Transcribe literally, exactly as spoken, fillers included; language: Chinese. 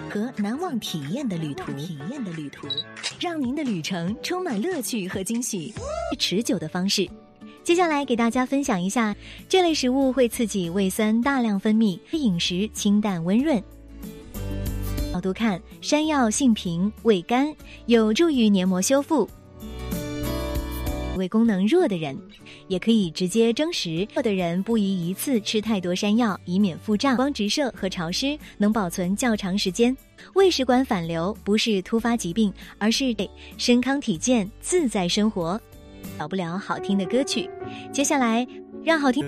和难忘体验的旅途，体验的旅途，让您的旅程充满乐趣和惊喜，持久的方式。接下来给大家分享一下，这类食物会刺激胃酸大量分泌，饮食清淡温润。角度看，山药性平，味甘，有助于黏膜修复。胃功能弱的人也可以直接蒸食，弱的人不宜一次吃太多山药，以免腹胀。光直射和潮湿能保存较长时间。胃食管反流不是突发疾病，而是身康体健、自在生活。少不了好听的歌曲，接下来让好听